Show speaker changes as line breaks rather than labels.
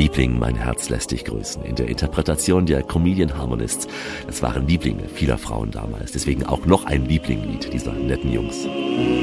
Liebling, mein Herz lässt dich grüßen. In der Interpretation der Comedian Harmonists. Das waren Lieblinge vieler Frauen damals. Deswegen auch noch ein Lieblingslied dieser netten Jungs.